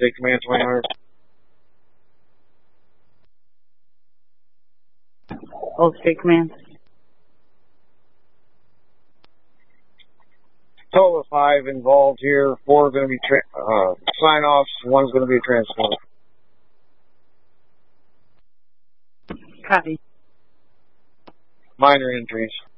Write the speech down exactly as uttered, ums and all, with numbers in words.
Take command twenty hundred. Okay, command. Total of five involved here. Four are going to be tra uh, sign-offs. One's going to be a transport. Copy. Minor injuries.